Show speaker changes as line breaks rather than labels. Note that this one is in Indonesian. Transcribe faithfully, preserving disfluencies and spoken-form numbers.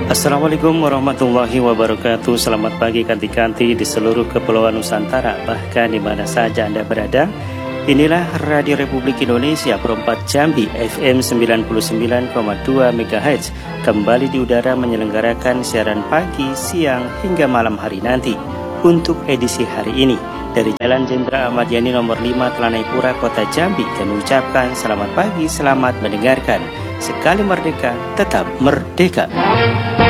Assalamualaikum warahmatullahi wabarakatuh. Selamat pagi kanti-kanti di seluruh kepulauan Nusantara, bahkan di mana saja Anda berada. Inilah Radio Republik Indonesia Perempat Jambi F M sembilan puluh sembilan koma dua MHz, kembali di udara menyelenggarakan siaran pagi, siang hingga malam hari nanti. Untuk edisi hari ini dari Jalan Jenderal Ahmad Yani nomor lima Telanai Pura, Kota Jambi, kami ucapkan selamat pagi, selamat mendengarkan. Sekali merdeka, tetap merdeka.